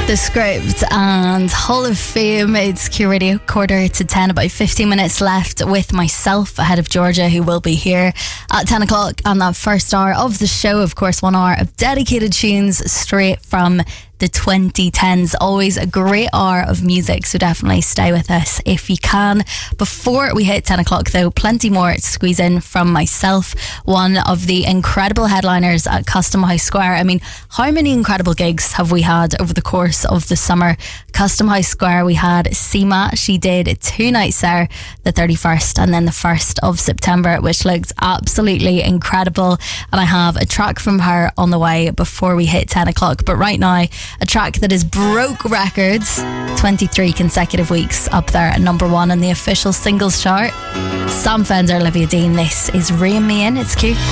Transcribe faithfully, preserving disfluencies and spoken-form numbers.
The Script and Hall of Fame. It's Q Radio, quarter to ten, about fifteen minutes left with myself ahead of Georgia, who will be here at ten o'clock on that first hour of the show. Of course, one hour of dedicated tunes straight from the twenty tens. Always a great hour of music, so definitely stay with us if you can. Before we hit ten o'clock though, plenty more to squeeze in from myself. One of the incredible headliners at Custom House Square. I mean, how many incredible gigs have we had over the course of the summer? Custom House Square, we had Seema. She did two nights there, the thirty-first and then the first of September, which looked absolutely incredible. And I have a track from her on the way before we hit ten o'clock. But right now, a track that has broke records, twenty-three consecutive weeks up there at number one on the official singles chart. Sam Fender, Olivia Dean. This is Rein Me In. It's cute.